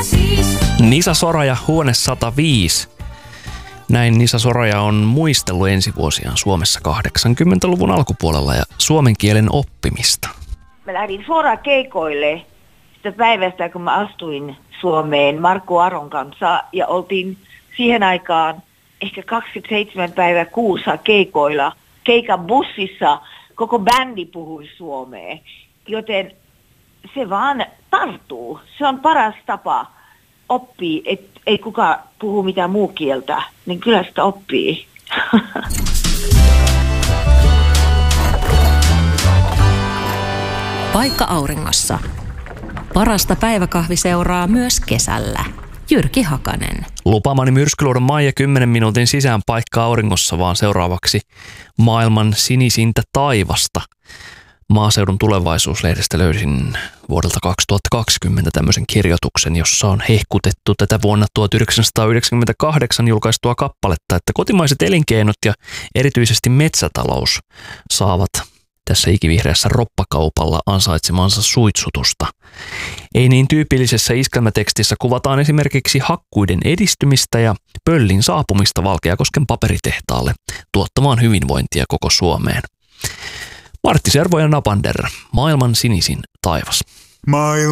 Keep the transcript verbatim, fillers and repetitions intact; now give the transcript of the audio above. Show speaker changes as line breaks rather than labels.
Nisa Soraja, Huone sata viisi. Näin Nisa Soraja on muistellut ensi vuosiaan Suomessa kahdeksankymmentäluvun alkupuolella ja suomen kielen oppimista.
Mä lähdin suoraan keikoille sitä päivästä, kun mä astuin Suomeen Markku Aron kanssa ja oltiin siihen aikaan ehkä kaksikymmentäseitsemän päivää kuussa keikoilla. Keikan bussissa koko bändi puhui suomea, joten se vaan tarttuu. Se on paras tapa oppii, että ei kukaan puhu mitään muu kieltä, niin kyllä sitä oppii.
Paikka auringossa. Parasta päiväkahvi seuraa myös kesällä. Jyrki Hakanen.
Lupaamani myrskyluodon Maija kymmenen minuutin sisään Paikka auringossa, vaan seuraavaksi maailman sinisintä taivasta. Maaseudun tulevaisuuslehdestä löysin vuodelta kaksituhattakaksikymmentä tämmöisen kirjoituksen, jossa on hehkutettu tätä vuonna tuhatyhdeksänsataayhdeksänkymmentäkahdeksan julkaistua kappaletta, että kotimaiset elinkeinot ja erityisesti metsätalous saavat tässä ikivihreässä roppakaupalla ansaitsemansa suitsutusta. Ei niin tyypillisessä iskelmätekstissä kuvataan esimerkiksi hakkuiden edistymistä ja pöllin saapumista Valkeakosken paperitehtaalle tuottamaan hyvinvointia koko Suomeen. Martti Servo ja Napander, maailman sinisin taivas.
Maailman